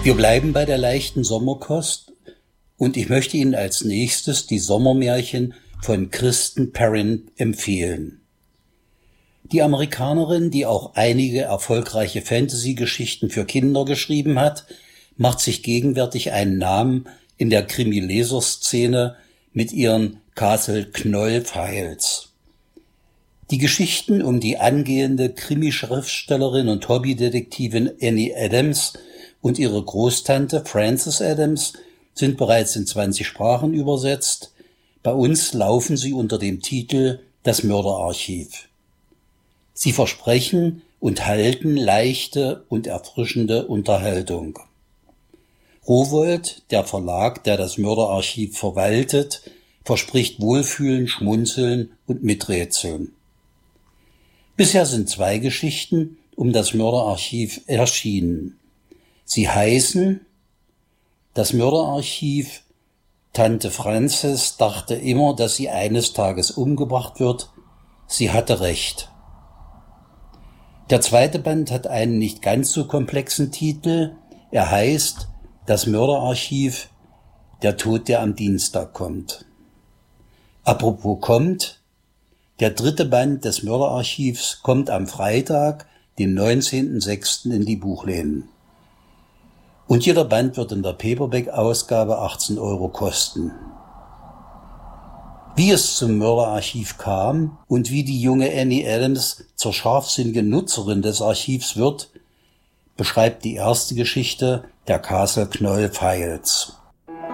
Wir bleiben bei der leichten Sommerkost und ich möchte Ihnen als nächstes die Sommermärchen von Kristen Perrin empfehlen. Die Amerikanerin, die auch einige erfolgreiche Fantasy-Geschichten für Kinder geschrieben hat, macht sich gegenwärtig einen Namen in der Krimi-Leserszene mit ihren Castle Knoll Files. Die Geschichten um die angehende Krimi-Schriftstellerin und Hobbydetektivin Annie Adams und ihre Großtante Frances Adams sind bereits in 20 Sprachen übersetzt. Bei uns laufen sie unter dem Titel Das Mörderarchiv. Sie versprechen und halten leichte und erfrischende Unterhaltung. Rowohlt, der Verlag, der das Mörderarchiv verwaltet, verspricht Wohlfühlen, Schmunzeln und Miträtseln. Bisher sind 2 Geschichten um das Mörderarchiv erschienen. Sie heißen Das Mörderarchiv. Tante Frances dachte immer, dass sie eines Tages umgebracht wird. Sie hatte recht. Der 2. Band hat einen nicht ganz so komplexen Titel. Er heißt Das Mörderarchiv. Der Tod, der am Dienstag kommt. Apropos kommt, der 3. Band des Mörderarchivs kommt am Freitag, den 19.06. in die Buchläden. Und jeder Band wird in der Paperback-Ausgabe 18 € kosten. Wie es zum Mörderarchiv kam und wie die junge Annie Adams zur scharfsinnigen Nutzerin des Archivs wird, beschreibt die erste Geschichte der Castle Knoll Files.